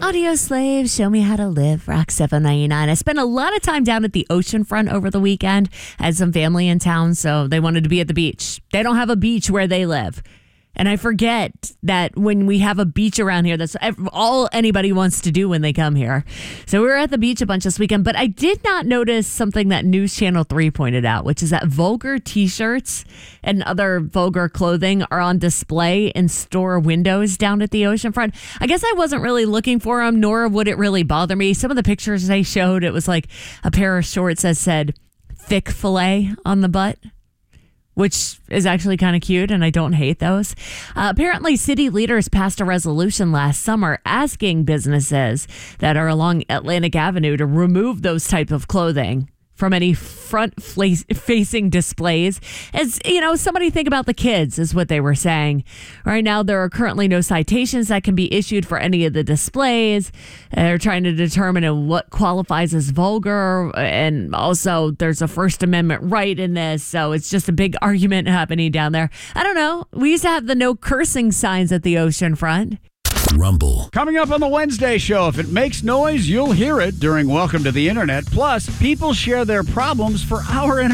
Audio Slave, Show Me How to Live, Rock 799. I spent a lot of time down at the oceanfront over the weekend. I had some family in town, so they wanted to be at the beach. They don't have a beach where they live. And I forget that when we have a beach around here, that's all anybody wants to do when they come here. So we were at the beach a bunch this weekend, but I did not notice something that News Channel 3 pointed out, which is that vulgar t-shirts and other vulgar clothing are on display in store windows down at the oceanfront. I guess I wasn't really looking for them, nor would it really bother me. Some of the pictures they showed, it was like a pair of shorts that said thick fillet on the butt, which is actually kind of cute, and I don't hate those. Apparently, city leaders passed a resolution last summer asking businesses that are along Atlantic Avenue to remove those type of clothing from any front-facing displays. As, you know, somebody think about the kids is what they were saying. Right now, there are currently no citations that can be issued for any of the displays. They're trying to determine what qualifies as vulgar, and also there's a First Amendment right in this, so it's just a big argument happening down there. I don't know. We used to have the no cursing signs at the oceanfront. Rumble. Coming up on the Wednesday show, if it makes noise, you'll hear it during Welcome to the Internet. Plus, people share their problems for our entertainment.